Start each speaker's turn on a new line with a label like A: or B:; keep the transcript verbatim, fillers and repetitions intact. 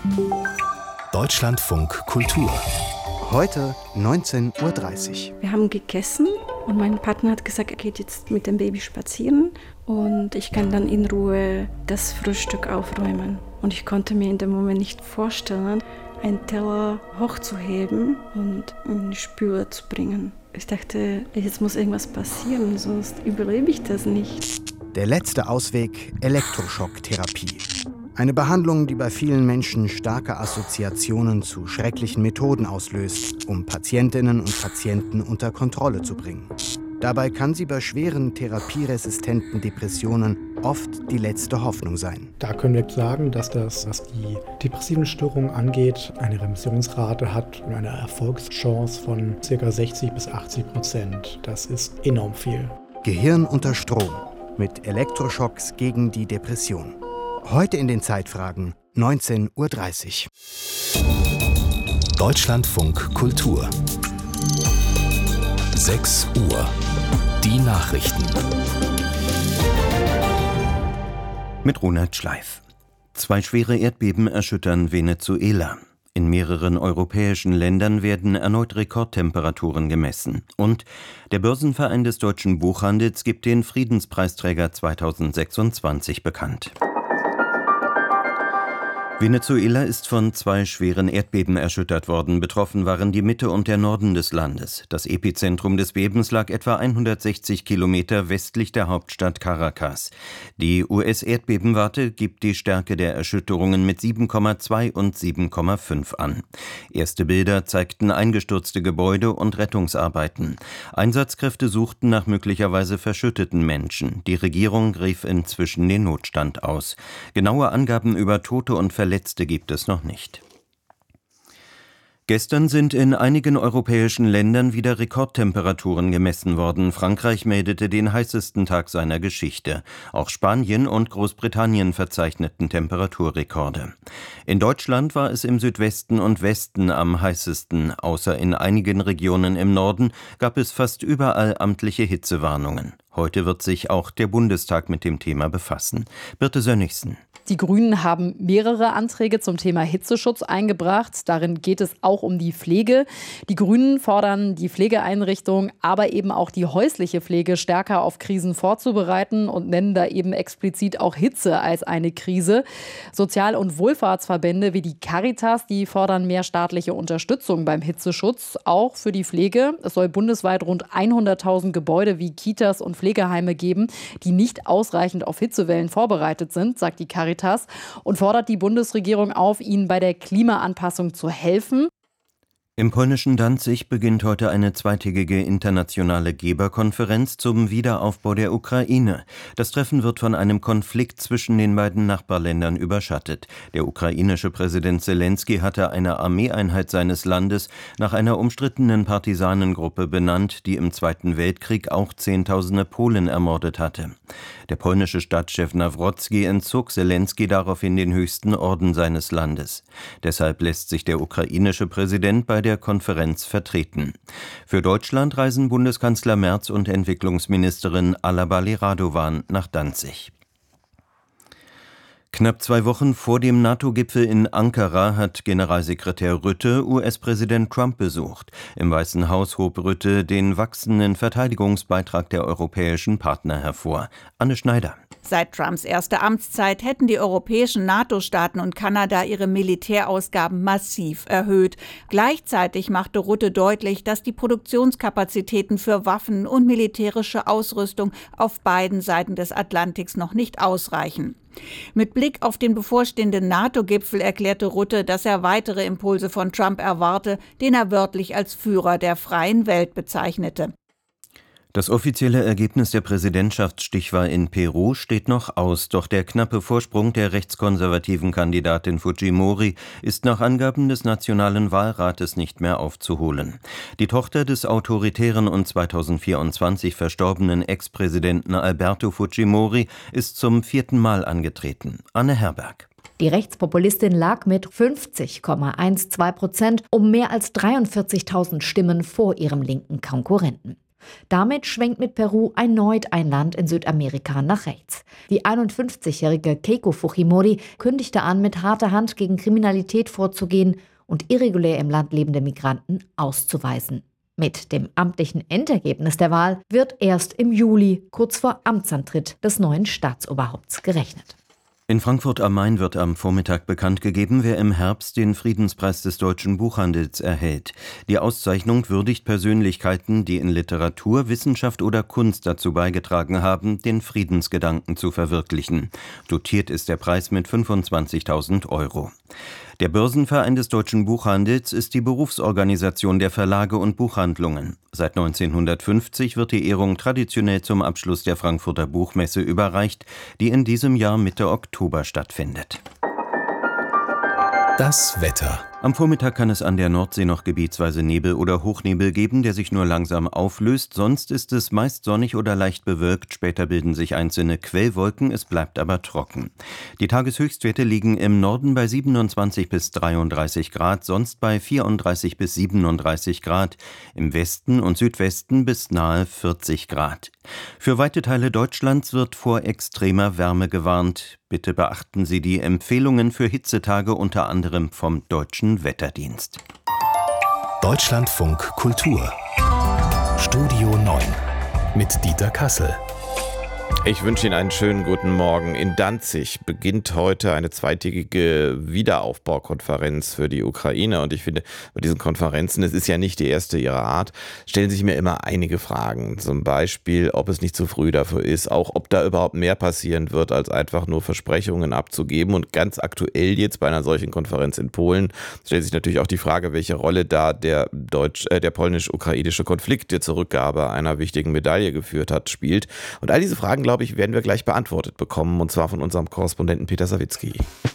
A: Deutschlandfunk Kultur.
B: Heute neunzehn Uhr dreißig.
C: Wir haben gegessen und mein Partner hat gesagt, er geht jetzt mit dem Baby spazieren und ich kann dann in Ruhe das Frühstück aufräumen. Und ich konnte mir in dem Moment nicht vorstellen, einen Teller hochzuheben und in die Spüle zu bringen. Ich dachte, jetzt muss irgendwas passieren, sonst überlebe ich das nicht.
B: Der letzte Ausweg: Elektroschocktherapie. Eine Behandlung, die bei vielen Menschen starke Assoziationen zu schrecklichen Methoden auslöst, um Patientinnen und Patienten unter Kontrolle zu bringen. Dabei kann sie bei schweren therapieresistenten Depressionen oft die letzte Hoffnung sein.
D: Da können wir sagen, dass das, was die depressiven Störungen angeht, eine Remissionsrate hat und eine Erfolgschance von ca. sechzig bis achtzig Prozent. Das ist enorm viel.
B: Gehirn unter Strom mit Elektroschocks gegen die Depression. Heute in den Zeitfragen, neunzehn Uhr dreißig.
A: Deutschlandfunk Kultur. sechs Uhr. Die Nachrichten.
E: Mit Ronald Schleif. Zwei schwere Erdbeben erschüttern Venezuela. In mehreren europäischen Ländern werden erneut Rekordtemperaturen gemessen. Und der Börsenverein des deutschen Buchhandels gibt den Friedenspreisträger zweitausendsechsundzwanzig bekannt. Venezuela ist von zwei schweren Erdbeben erschüttert worden. Betroffen waren die Mitte und der Norden des Landes. Das Epizentrum des Bebens lag etwa hundertsechzig Kilometer westlich der Hauptstadt Caracas. Die U S-Erdbebenwarte gibt die Stärke der Erschütterungen mit sieben Komma zwei und sieben Komma fünf an. Erste Bilder zeigten eingestürzte Gebäude und Rettungsarbeiten. Einsatzkräfte suchten nach möglicherweise verschütteten Menschen. Die Regierung rief inzwischen den Notstand aus. Genaue Angaben über Tote und Verletzte Letzte gibt es noch nicht. Gestern sind in einigen europäischen Ländern wieder Rekordtemperaturen gemessen worden. Frankreich meldete den heißesten Tag seiner Geschichte. Auch Spanien und Großbritannien verzeichneten Temperaturrekorde. In Deutschland war es im Südwesten und Westen am heißesten. Außer in einigen Regionen im Norden gab es fast überall amtliche Hitzewarnungen. Heute wird sich auch der Bundestag mit dem Thema befassen. Birte Sönnigsen.
F: Die Grünen haben mehrere Anträge zum Thema Hitzeschutz eingebracht. Darin geht es auch um die Pflege. Die Grünen fordern, die Pflegeeinrichtungen, aber eben auch die häusliche Pflege stärker auf Krisen vorzubereiten und nennen da eben explizit auch Hitze als eine Krise. Sozial- und Wohlfahrtsverbände wie die Caritas, die fordern mehr staatliche Unterstützung beim Hitzeschutz, auch für die Pflege. Es soll bundesweit rund hunderttausend Gebäude wie Kitas und Pflegeheime geben, die nicht ausreichend auf Hitzewellen vorbereitet sind, sagt die Caritas. Und fordert die Bundesregierung auf, ihnen bei der Klimaanpassung zu helfen.
E: Im polnischen Danzig beginnt heute eine zweitägige internationale Geberkonferenz zum Wiederaufbau der Ukraine. Das Treffen wird von einem Konflikt zwischen den beiden Nachbarländern überschattet. Der ukrainische Präsident Selenskyj hatte eine Armeeeinheit seines Landes nach einer umstrittenen Partisanengruppe benannt, die im Zweiten Weltkrieg auch Zehntausende Polen ermordet hatte. Der polnische Stadtchef Nawrocki entzog Selenskyj daraufhin den höchsten Orden seines Landes. Deshalb lässt sich der ukrainische Präsident bei der Konferenz vertreten. Für Deutschland reisen Bundeskanzler Merz und Entwicklungsministerin Alla Balie-Radovan nach Danzig. Knapp zwei Wochen vor dem NATO-Gipfel in Ankara hat Generalsekretär Rutte U S-Präsident Trump besucht. Im Weißen Haus hob Rutte den wachsenden Verteidigungsbeitrag der europäischen Partner hervor. Anne Schneider.
G: Seit Trumps erster Amtszeit hätten die europäischen NATO-Staaten und Kanada ihre Militärausgaben massiv erhöht. Gleichzeitig machte Rutte deutlich, dass die Produktionskapazitäten für Waffen und militärische Ausrüstung auf beiden Seiten des Atlantiks noch nicht ausreichen. Mit Blick auf den bevorstehenden NATO-Gipfel erklärte Rutte, dass er weitere Impulse von Trump erwarte, den er wörtlich als Führer der freien Welt bezeichnete.
E: Das offizielle Ergebnis der Präsidentschaftsstichwahl in Peru steht noch aus, doch der knappe Vorsprung der rechtskonservativen Kandidatin Fujimori ist nach Angaben des Nationalen Wahlrates nicht mehr aufzuholen. Die Tochter des autoritären und zweitausendvierundzwanzig verstorbenen Ex-Präsidenten Alberto Fujimori ist zum vierten Mal angetreten. Anne Herberg.
H: Die Rechtspopulistin lag mit fünfzig Komma zwölf Prozent um mehr als dreiundvierzigtausend Stimmen vor ihrem linken Konkurrenten. Damit schwenkt mit Peru erneut ein Land in Südamerika nach rechts. Die einundfünfzigjährige Keiko Fujimori kündigte an, mit harter Hand gegen Kriminalität vorzugehen und irregulär im Land lebende Migranten auszuweisen. Mit dem amtlichen Endergebnis der Wahl wird erst im Juli, kurz vor Amtsantritt des neuen Staatsoberhaupts, gerechnet.
E: In Frankfurt am Main wird am Vormittag bekannt gegeben, wer im Herbst den Friedenspreis des deutschen Buchhandels erhält. Die Auszeichnung würdigt Persönlichkeiten, die in Literatur, Wissenschaft oder Kunst dazu beigetragen haben, den Friedensgedanken zu verwirklichen. Dotiert ist der Preis mit fünfundzwanzigtausend Euro. Der Börsenverein des deutschen Buchhandels ist die Berufsorganisation der Verlage und Buchhandlungen. Seit neunzehnhundertfünfzig wird die Ehrung traditionell zum Abschluss der Frankfurter Buchmesse überreicht, die in diesem Jahr Mitte Oktober stattfindet.
A: Das Wetter.
E: Am Vormittag kann es an der Nordsee noch gebietsweise Nebel oder Hochnebel geben, der sich nur langsam auflöst. Sonst ist es meist sonnig oder leicht bewölkt. Später bilden sich einzelne Quellwolken, es bleibt aber trocken. Die Tageshöchstwerte liegen im Norden bei siebenundzwanzig bis dreiunddreißig Grad, sonst bei vierunddreißig bis siebenunddreißig Grad, im Westen und Südwesten bis nahe vierzig Grad. Für weite Teile Deutschlands wird vor extremer Wärme gewarnt. Bitte beachten Sie die Empfehlungen für Hitzetage unter anderem vom Deutschen Wetterdienst.
A: Deutschlandfunk Kultur. Studio neun mit Dieter Kassel.
I: Ich wünsche Ihnen einen schönen guten Morgen. In Danzig beginnt heute eine zweitägige Wiederaufbaukonferenz für die Ukraine. Und ich finde, bei diesen Konferenzen, es ist ja nicht die erste ihrer Art, stellen sich mir immer einige Fragen. Zum Beispiel, ob es nicht zu früh dafür ist, auch ob da überhaupt mehr passieren wird, als einfach nur Versprechungen abzugeben. Und ganz aktuell jetzt bei einer solchen Konferenz in Polen stellt sich natürlich auch die Frage, welche Rolle da der, deutsch, äh, der polnisch-ukrainische Konflikt, der zur Rückgabe einer wichtigen Medaille geführt hat, spielt. Und all diese Fragen, glaube ich, werden wir gleich beantwortet bekommen, und zwar von unserem Korrespondenten Peter Sawicki.